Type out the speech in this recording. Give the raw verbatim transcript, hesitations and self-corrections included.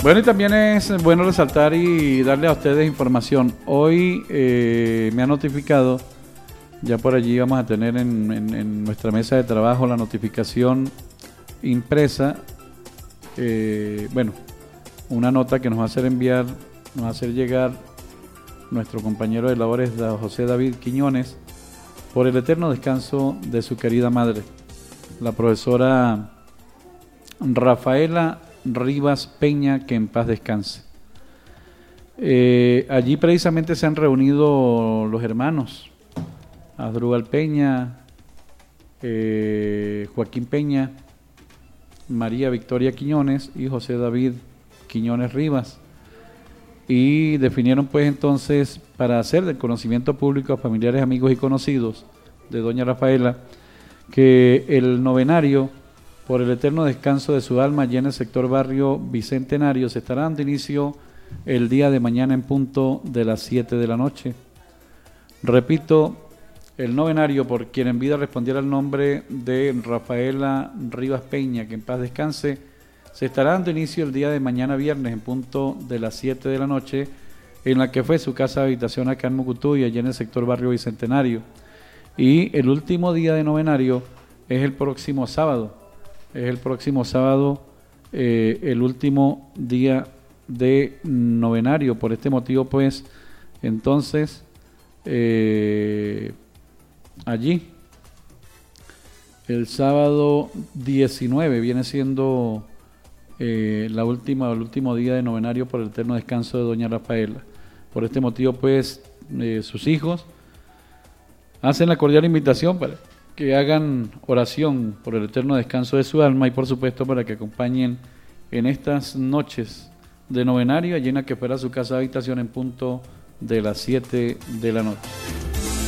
Bueno, y también es bueno resaltar y darle a ustedes información. Hoy eh, me ha notificado, ya por allí vamos a tener en, en, en nuestra mesa de trabajo la notificación impresa, eh, bueno, una nota que nos va a hacer enviar, nos va a hacer llegar nuestro compañero de labores, José David Quiñones, por el eterno descanso de su querida madre, la profesora Rafaela Rivas Peña, que en paz descanse. Eh, allí precisamente se han reunido los hermanos Asdrúbal Peña, eh, Joaquín Peña, María Victoria Quiñones y José David Quiñones Rivas, y definieron pues entonces, para hacer del conocimiento público a familiares, amigos y conocidos de doña Rafaela, que el novenario por el eterno descanso de su alma allí en el sector Barrio Bicentenario se estará dando inicio el día de mañana en punto de las siete de la noche. Repito, el novenario por quien en vida respondiera al nombre de Rafaela Rivas Peña, que en paz descanse, se estará dando inicio el día de mañana viernes en punto de las siete de la noche, en la que fue su casa de habitación acá en Mucutuy, allí en el sector Barrio Bicentenario. Y el último día de novenario es el próximo sábado, es el próximo sábado, eh, el último día de novenario. Por este motivo, pues, entonces, eh, allí, el sábado diecinueve viene siendo eh, la última, el último día de novenario por el eterno descanso de doña Rafaela. Por este motivo, pues, eh, sus hijos hacen la cordial invitación para que hagan oración por el eterno descanso de su alma y, por supuesto, para que acompañen en estas noches de novenario allí en la que fuera su casa de habitación en punto de las siete de la noche.